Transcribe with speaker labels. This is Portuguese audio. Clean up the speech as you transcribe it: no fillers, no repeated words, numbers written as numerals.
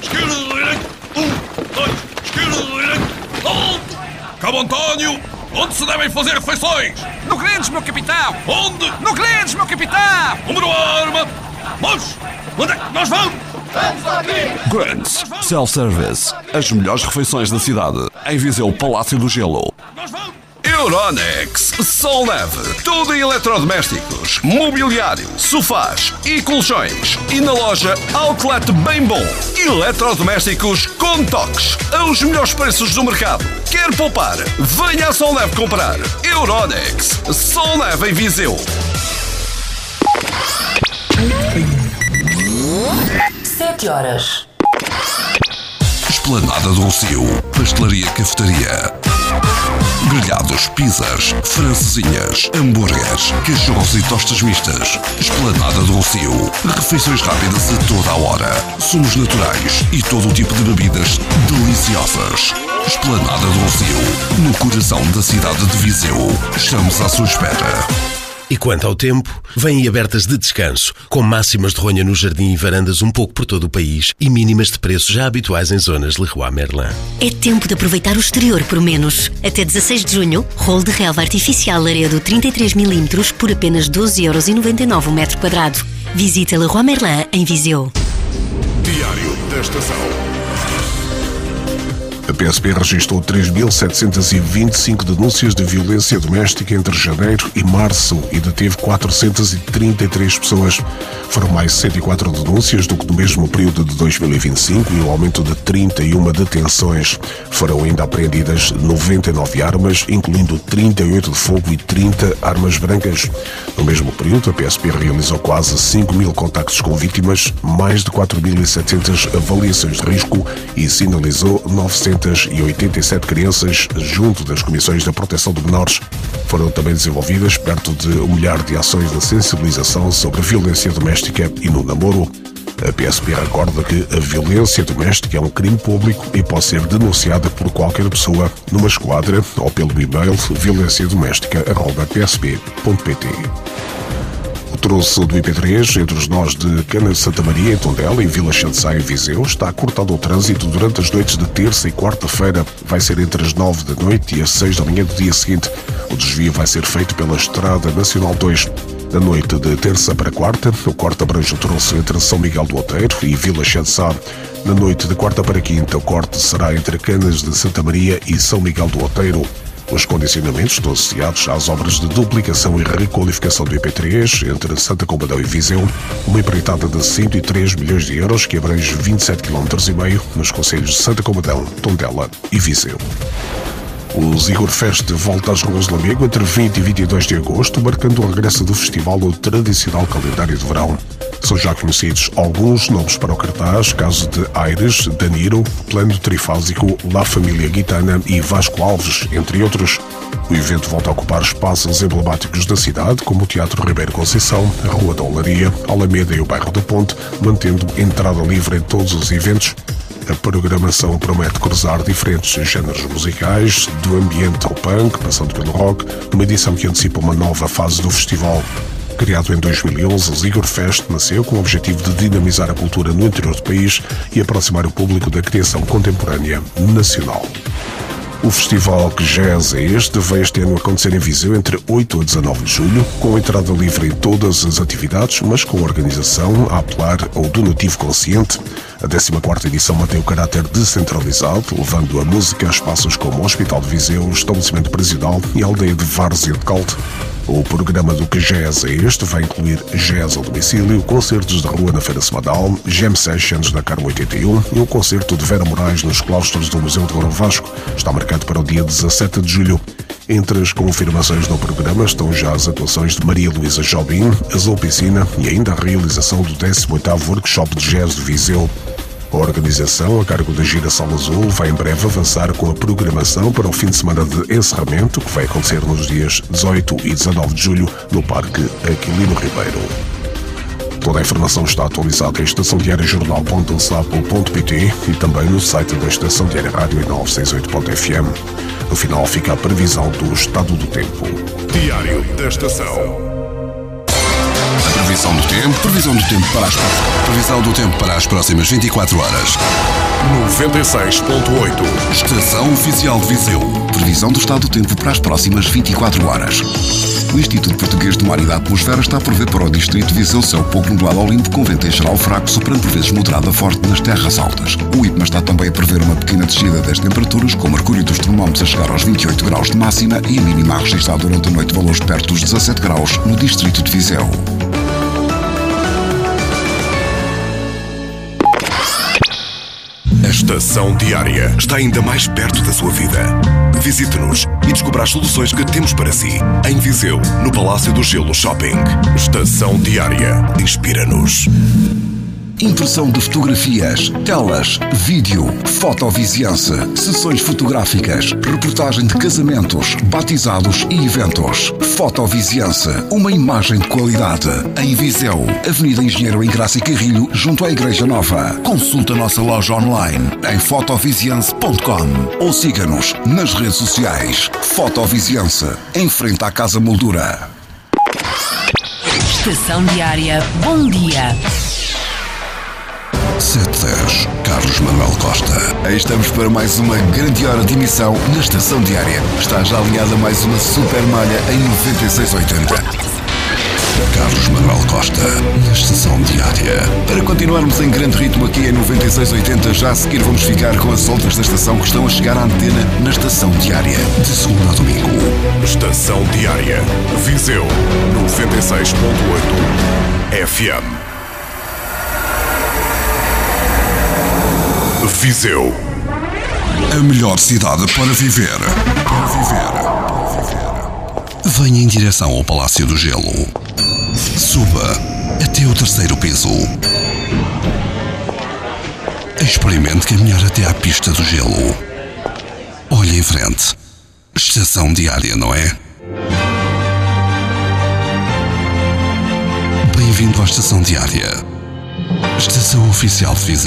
Speaker 1: Esquerda, direita. 1, 2, esquerda, direita. Alto. Cabo António, onde se devem fazer refeições?
Speaker 2: No Grandes, meu capitão!
Speaker 1: Onde?
Speaker 2: No Grandes, meu capitão!
Speaker 1: Número arma. Mas, onde é que nós vamos?
Speaker 3: Grandes Self-Service. As melhores refeições da cidade. Em Viseu, Palácio do Gelo.
Speaker 1: Nós vamos.
Speaker 3: Euronext Solneve. Tudo em eletrodomésticos, mobiliário, sofás e colchões. E na loja Outlet Bem Bom. Eletrodomésticos com toques. Aos melhores preços do mercado. Quer poupar? Venha a Solneve comprar. Euronext Solneve em Viseu.
Speaker 4: 7 horas.
Speaker 3: Esplanada do Rossio. Pastelaria Cafetaria. Grelhados, pizzas, francesinhas, hambúrgueres, cachorros e tostas mistas. Esplanada do Rossio. Refeições rápidas a toda a hora. Sumos naturais e todo o tipo de bebidas deliciosas. Esplanada do Rossio. No coração da cidade de Viseu. Estamos à sua espera.
Speaker 5: E quanto ao tempo, vêm abertas de descanso, com máximas de ronha no jardim e varandas um pouco por todo o país e mínimas de preços já habituais em zonas Leroy Merlin.
Speaker 6: É tempo de aproveitar o exterior por menos. Até 16 de junho, rolo de relva artificial Laredo 33mm por apenas 12,99€ o metro quadrado. Visite Leroy Merlin em Viseu.
Speaker 7: Diário da Estação. A PSP registrou 3.725 denúncias de violência doméstica entre janeiro e março e deteve 433 pessoas. Foram mais 104 denúncias do que no mesmo período de 2025 e um aumento de 31 detenções. Foram ainda apreendidas 99 armas, incluindo 38 de fogo e 30 armas brancas. No mesmo período, a PSP realizou quase 5.000 contactos com vítimas, mais de 4.700 avaliações de risco e sinalizou 987 crianças junto das comissões da proteção de menores. Foram também desenvolvidas perto de 1 milhar de ações de sensibilização sobre a violência doméstica e no namoro. A PSP recorda que a violência doméstica é um crime público e pode ser denunciada por qualquer pessoa numa esquadra ou pelo e-mail violênciadoméstica@psp.pt. O troço do IP3 entre os nós de Cana de Santa Maria, em Tondela, e Vila Chançai, em Viseu, está cortado ao trânsito durante as noites de terça e quarta-feira. Vai ser entre as 9 da noite e as 6 da manhã do dia seguinte. O desvio vai ser feito pela Estrada Nacional 2. Da noite de terça para quarta, o corte abrange o troço entre São Miguel do Outeiro e Vila Chançai. Na noite de quarta para quinta, o corte será entre Canas de Santa Maria e São Miguel do Outeiro. Os condicionamentos estão associados às obras de duplicação e requalificação do IP3 entre Santa Combadão e Viseu, uma empreitada de 103 milhões de euros que abrange 27,5 km nos concelhos de Santa Combadão, Tondela e Viseu. O Zigor Fest volta às ruas de Lamego entre 20 e 22 de agosto, marcando o regresso do festival ao tradicional calendário de verão. São já conhecidos alguns nomes para o cartaz, caso de Aires, Danilo, Plano Trifásico, La Família Guitana e Vasco Alves, entre outros. O evento volta a ocupar espaços emblemáticos da cidade, como o Teatro Ribeiro Conceição, a Rua da Olaria, Alameda e o Bairro da Ponte, mantendo entrada livre em todos os eventos. A programação promete cruzar diferentes géneros musicais, do ambiente ao punk, passando pelo rock, numa edição que antecipa uma nova fase do festival. Criado em 2011, o Zigor Fest nasceu com o objetivo de dinamizar a cultura no interior do país e aproximar o público da criação contemporânea nacional. O festival Que Jazz é Este vai este ano acontecer em Viseu entre 8 a 19 de julho, com entrada livre em todas as atividades, mas com organização a apelar ao donativo consciente. A 14ª edição mantém o caráter descentralizado, levando a música a espaços como o Hospital de Viseu, o Estabelecimento Prisional e a aldeia de Várzea de Calte. O programa do Que Jazz é Este vai incluir jazz ao domicílio, concertos de rua na Feira Semanal, jam sessions na Carmo 81 e um concerto de Vera Moraes nos claustros do Museu de Ouro Vasco. Está marcado para o dia 17 de julho. Entre as confirmações do programa estão já as atuações de Maria Luísa Jobim, Azul Piscina e ainda a realização do 18º Workshop de Jazz de Viseu. A organização, a cargo da Girassol Azul, vai em breve avançar com a programação para o fim de semana de encerramento, que vai acontecer nos dias 18 e 19 de julho, no Parque Aquilino Ribeiro. Toda a informação está atualizada em estaçãodiariajornal.sapo.pt e também no site da Estação Diária Rádio em 968.fm. No final fica a previsão do estado do tempo. Diário da Estação.
Speaker 3: Previsão do tempo para as próximas 24 horas.
Speaker 7: 96.8.
Speaker 3: Estação Oficial de Viseu. Previsão do estado do tempo para as próximas 24 horas. O Instituto Português de Mar e da Atmosfera está a prever para o distrito de Viseu céu pouco nublado ao limpo, com vento em geral fraco, soprando por vezes moderado a forte nas terras altas. O IPMA está também a prever uma pequena descida das temperaturas, com o mercúrio dos termómetros a chegar aos 28 graus de máxima e a mínima a registrar durante a noite valores perto dos 17 graus no distrito de Viseu.
Speaker 7: A Estação Diária está ainda mais perto da sua vida. Visite-nos e descubra as soluções que temos para si. Em Viseu, no Palácio do Gelo Shopping. Estação Diária. Inspira-nos.
Speaker 3: Impressão de fotografias, telas, vídeo, fotoviziança, sessões fotográficas, reportagem de casamentos, batizados e eventos. Fotoviziança, uma imagem de qualidade. Em Viseu, Avenida Engenheiro Engraça e Carrilho, junto à Igreja Nova. Consulte a nossa loja online em fotoviziança.com ou siga-nos nas redes sociais. Fotoviziança, em frente à Casa Moldura.
Speaker 4: Estação Diária, bom dia.
Speaker 3: 710, Carlos Manuel Costa.
Speaker 8: Aí estamos para mais uma grande hora de emissão na Estação Diária. Está já alinhada mais uma super malha em 9680.
Speaker 3: Carlos Manuel Costa, na Estação Diária.
Speaker 8: Para continuarmos em grande ritmo aqui em 9680, já a seguir vamos ficar com as outras da estação que estão a chegar à antena na Estação Diária.
Speaker 3: De segunda a domingo.
Speaker 7: Estação Diária. Viseu 96.8 FM. Viseu.
Speaker 3: A melhor cidade para viver. Para viver. Venha em direção ao Palácio do Gelo. Suba até o 3º piso. Experimente caminhar até à pista do gelo. Olhe em frente. Estação Diária, não é? Bem-vindo à Estação Diária. Estação Oficial de Viseu.